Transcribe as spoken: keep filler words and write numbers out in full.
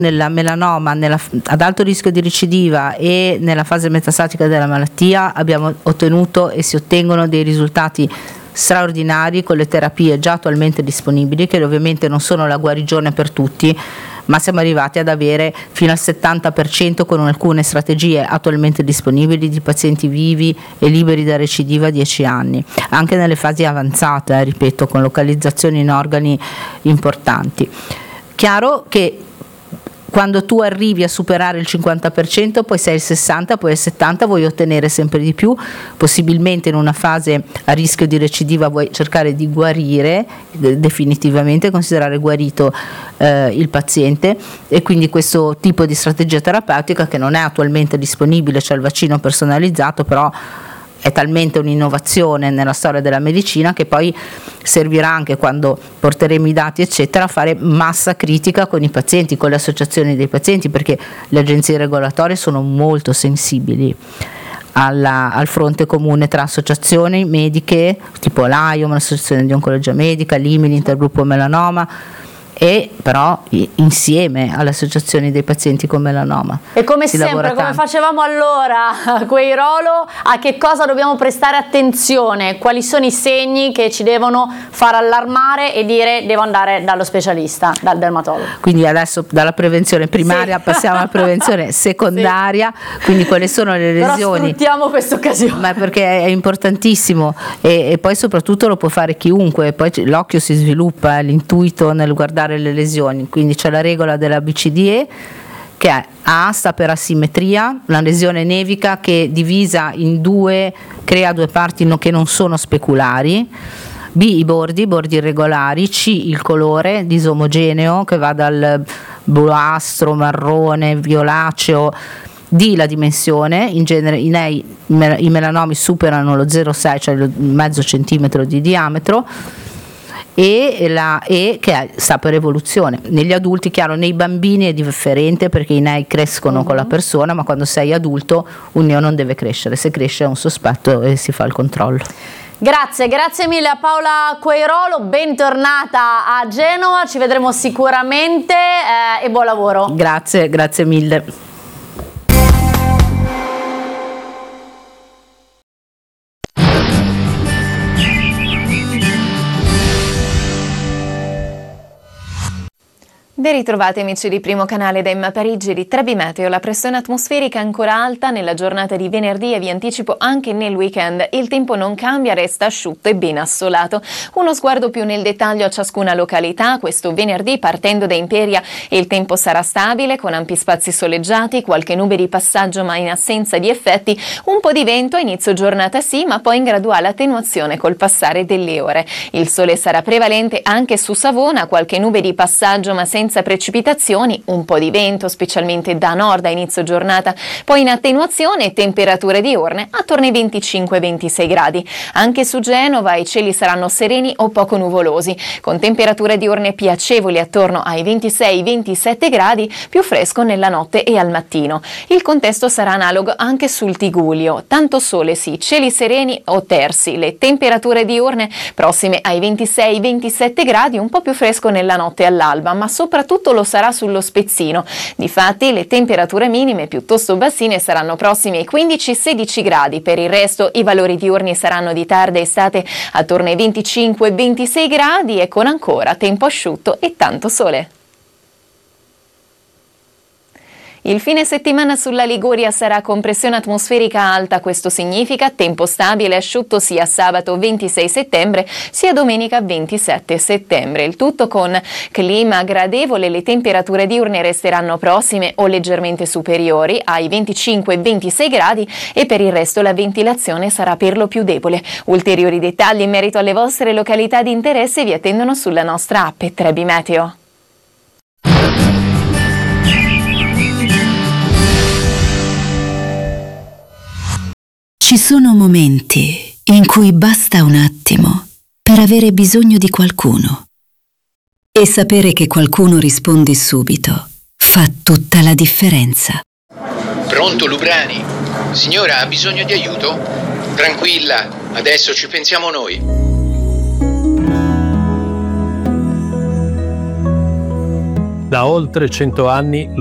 Nella melanoma nella, ad alto rischio di recidiva e nella fase metastatica della malattia abbiamo ottenuto e si ottengono dei risultati straordinari con le terapie già attualmente disponibili, che ovviamente non sono la guarigione per tutti, ma siamo arrivati ad avere fino al settanta per cento con alcune strategie attualmente disponibili di pazienti vivi e liberi da recidiva a dieci anni, anche nelle fasi avanzate, eh, ripeto, con localizzazioni in organi importanti. Chiaro che quando tu arrivi a superare il cinquanta per cento, poi sei il sessanta per cento, poi il settanta per cento, vuoi ottenere sempre di più, possibilmente in una fase a rischio di recidiva vuoi cercare di guarire definitivamente, considerare guarito eh, il paziente, e quindi questo tipo di strategia terapeutica, che non è attualmente disponibile, cioè il vaccino personalizzato, però è talmente un'innovazione nella storia della medicina che poi servirà anche, quando porteremo i dati eccetera, a fare massa critica con i pazienti, con le associazioni dei pazienti, perché le agenzie regolatorie sono molto sensibili alla, al fronte comune tra associazioni mediche tipo l'A I O M, l'Associazione di Oncologia Medica, l'I M I, l'Intergruppo Melanoma, e però insieme alle associazioni dei pazienti con melanoma. E come sempre, come facevamo allora, Queirolo, a che cosa dobbiamo prestare attenzione? Quali sono i segni che ci devono far allarmare e dire devo andare dallo specialista, dal dermatologo? Quindi adesso dalla prevenzione primaria sì. passiamo alla prevenzione secondaria, sì. Quindi quali sono le lesioni? Però sfruttiamo questa occasione. Ma perché è importantissimo, e, e poi soprattutto lo può fare chiunque, poi l'occhio si sviluppa, eh, l'intuito nel guardare le lesioni, quindi c'è la regola della B C D E, che è A sta per asimmetria, la lesione nevica che divisa in due crea due parti no, che non sono speculari, B i bordi, bordi irregolari, C il colore disomogeneo che va dal bluastro, marrone, violaceo, D la dimensione, in genere in lei i melanomi superano lo zero virgola sei, cioè il mezzo centimetro di diametro, e la E che è, sta per evoluzione. Negli adulti, chiaro, nei bambini è differente perché i nei crescono uh-huh. con la persona, ma quando sei adulto un neo non deve crescere, se cresce è un sospetto e si fa il controllo. Grazie, grazie mille a Paola Queirolo, bentornata a Genova, ci vedremo sicuramente eh, e buon lavoro. Grazie, grazie mille. Ben ritrovati amici di Primo Canale da Emma Parigi di Trebi Meteo. La pressione atmosferica è ancora alta nella giornata di venerdì e vi anticipo anche nel weekend. Il tempo non cambia, resta asciutto e ben assolato. Uno sguardo più nel dettaglio a ciascuna località. Questo venerdì, partendo da Imperia, il tempo sarà stabile con ampi spazi soleggiati, qualche nube di passaggio ma in assenza di effetti, un po' di vento a inizio giornata sì, ma poi in graduale attenuazione col passare delle ore. Il sole sarà prevalente anche su Savona, qualche nube di passaggio ma senza precipitazioni, un po' di vento specialmente da nord a inizio giornata, poi in attenuazione e temperature diurne attorno ai venticinque ventisei gradi. Anche su Genova i cieli saranno sereni o poco nuvolosi, con temperature diurne piacevoli attorno ai ventisei ventisette gradi, più fresco nella notte e al mattino. Il contesto sarà analogo anche sul Tigullio, tanto sole sì, cieli sereni o tersi, le temperature diurne prossime ai ventisei ventisette gradi, un po' più fresco nella notte e all'alba, ma soprattutto Soprattutto lo sarà sullo Spezzino. Difatti le temperature minime piuttosto bassine saranno prossime ai quindici sedici gradi. Per il resto i valori diurni saranno di tarda estate attorno ai venticinque ventisei gradi e con ancora tempo asciutto e tanto sole. Il fine settimana sulla Liguria sarà con pressione atmosferica alta, questo significa tempo stabile e asciutto sia sabato ventisei settembre sia domenica ventisette settembre. Il tutto con clima gradevole, le temperature diurne resteranno prossime o leggermente superiori ai venticinque ventisei gradi e per il resto la ventilazione sarà per lo più debole. Ulteriori dettagli in merito alle vostre località di interesse vi attendono sulla nostra app Trebi Meteo. Ci sono momenti in cui basta un attimo per avere bisogno di qualcuno. E sapere che qualcuno risponde subito fa tutta la differenza. Pronto, Lubrani? Signora, ha bisogno di aiuto? Tranquilla, adesso ci pensiamo noi. Da oltre cento anni